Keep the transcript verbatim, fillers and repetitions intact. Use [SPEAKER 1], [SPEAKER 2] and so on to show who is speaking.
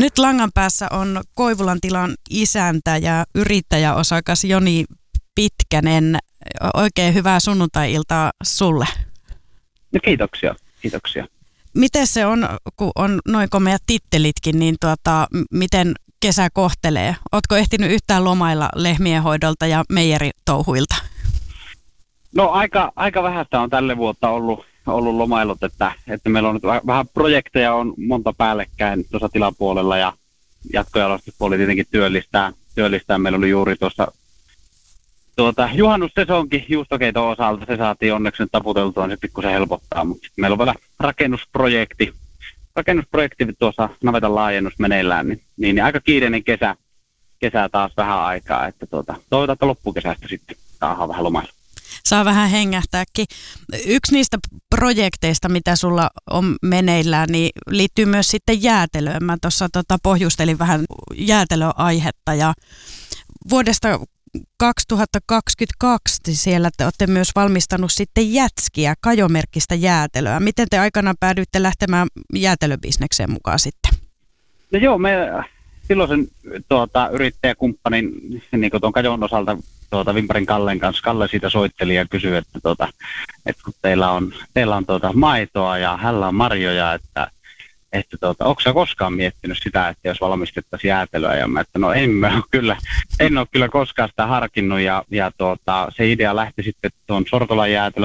[SPEAKER 1] Nyt langan päässä on Koivulan tilan isäntä ja yrittäjäosakas Joni Pitkänen. Oikein hyvää sunnuntai-iltaa sulle.
[SPEAKER 2] No kiitoksia, kiitoksia.
[SPEAKER 1] Miten se on, kun on noin komeat tittelitkin, niin tuota, miten kesä kohtelee? Ootko ehtinyt yhtään lomailla lehmien hoidolta ja meijeritouhuilta?
[SPEAKER 2] No aika, aika vähäistä on tälle vuotta ollut, ollut lomailut, että, että meillä on nyt vähän projekteja on monta päällekkäin tuossa tilapuolella ja jatkojalostuspuoli tietenkin työllistää. työllistää. Meillä oli juuri tuossa tuota, juhannussesonkin juustokeiton osalta, se saatiin onneksi nyt taputeltua, niin se pikkusen helpottaa, mutta meillä on vielä rakennusprojekti, rakennusprojekti tuossa navetan laajennus meneillään, niin, niin aika kiireinen kesä, kesä taas vähän aikaa, että tuota, toivotaan, että loppukesästä sitten saadaan vähän lomailla.
[SPEAKER 1] Saa vähän hengähtääkin. Yksi niistä projekteista, mitä sulla on meneillään, niin liittyy myös sitten jäätelöön. Mä tuossa tota pohjustelin vähän jäätelöaihetta ja vuodesta kaksituhattakaksikymmentäkaksi siellä te olette myös valmistanut sitten jätskiä, Kajo-merkkistä jäätelöä. Miten te aikanaan päädyitte lähtemään jäätelöbisnekseen mukaan sitten?
[SPEAKER 2] No joo, me silloisen tuota, yrittäjäkumppanin niin tuon Kajon osalta tuota, Vimparin Kallen kanssa, Kalle siitä soitteli ja kysyi, että, tuota, että kun teillä on, teillä on tuota, maitoa ja hänellä on marjoja, että että tuota, onko sä koskaan miettinyt sitä, että jos valmistettaisiin jäätelöä, ja mä, että no en mä ole kyllä, en ole kyllä koskaan sitä harkinnut, ja, ja tuota, se idea lähti sitten tuon Sortolan jäätelön